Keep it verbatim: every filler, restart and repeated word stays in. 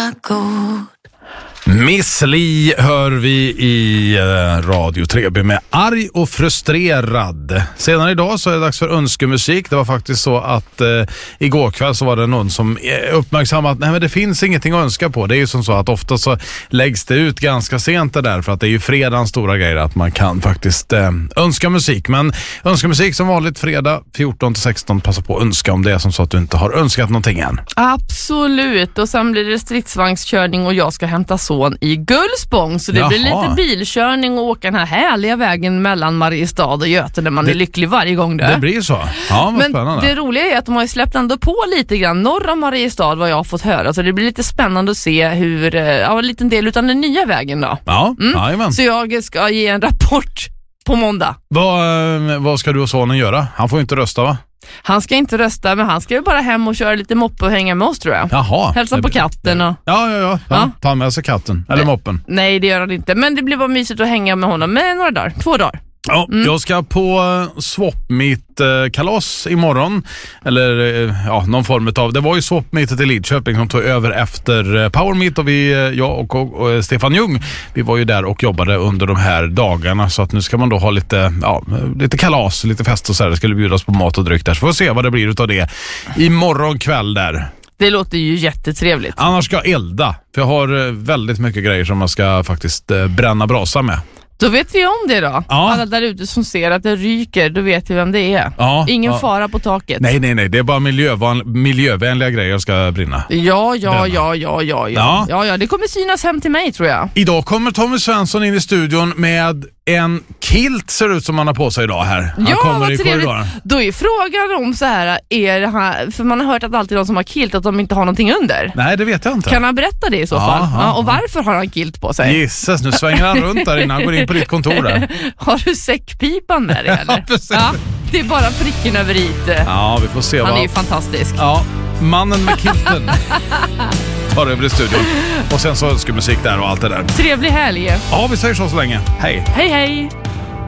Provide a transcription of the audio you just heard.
var god. Miss Li hör vi i eh, Radio tre B med Arg och frustrerad. Senare idag så är det dags för önskemusik. Det var faktiskt så att eh, igår kväll så var det någon som eh, uppmärksammade att nej, men det finns ingenting att önska på. Det är ju som så att ofta så läggs det ut ganska sent det där, för att det är ju fredagens stora grejer att man kan faktiskt eh, önska musik. Men önskemusik som vanligt fredag fjorton till sexton, passa på att önska om det är som så att du inte har önskat någonting än. Absolut, och sen blir det stridsvagnskörning och jag ska hämta son i Gullspång, så det Jaha. blir lite bilkörning och åka den här härliga vägen mellan Mariestad och Götene. Man det, är lycklig varje gång det. Det blir så. Ja, vad men spännande. det roliga är att de har släppt ändå på lite grann norr om Mariestad, vad jag har fått höra, så det blir lite spännande att se hur, ja, en liten del utan den nya vägen då. Ja, mm. jajamän. Så jag ska ge en rapport på måndag. Vad, vad ska du och sonen göra? Han får ju inte rösta, va? Han ska inte rösta, men han ska ju bara hem och köra lite moppe och hänga med oss, tror jag. Jaha. Hälsa på katten och... Ja, ja, ja. ja. Ja. Ta med sig katten. Eller moppen. Nej, det gör han inte. Men det blir bara mysigt att hänga med honom med några dagar. Två dagar. Ja, Mm. jag ska på uh, Swap Meet uh, kalas imorgon. Eller uh, ja, någon form av. Det var ju Swap Meetet i Lidköping som tog över efter uh, Power Meet, och vi, uh, jag och, och, och Stefan Ljung, vi var ju där och jobbade under de här dagarna, så att nu ska man då ha lite, ja, lite kalas, lite fest och så här. Det skulle bjudas på mat och dryck där, så får vi se vad det blir utav det imorgon kväll där. Det låter ju jättetrevligt. Annars ska jag elda, för jag har uh, väldigt mycket grejer som man ska faktiskt uh, bränna brasa med. Då vet vi om det då. Ja. Alla där ute som ser att det ryker, då vet vi vem det är. Ja, Ingen ja. fara på taket. Nej, nej, nej. Det är bara miljövan, miljövänliga grejer jag ska brinna. Ja, ja, Bränna. ja, ja, ja, Ja. ja. Ja, ja, det kommer synas hem till mig, tror jag. Idag kommer Tommy Svensson in i studion med en kilt, ser det ut som han har på sig idag här. Han Ja, kommer vad i trevligt. korridoren. Då är frågan om så här, är det här, för man har hört att alltid de som har kilt, att de inte har någonting under. Nej, det vet jag inte. Kan han berätta det i så Ja, fall? ja, Ja, och ja. varför har han kilt på sig? Gisses, nu svänger han runt där innan han går in på ditt kontor där. Har du säckpipan med dig, eller? Ja, precis. Ja, det är bara pricken över i. Ja, vi får se Han vad... är ju fantastisk. Ja, mannen med kilten tar över i studion. Och sen så önskar musik där och allt det där. Trevlig helg. Ja, vi säger så så länge. Hej. Hej, hej.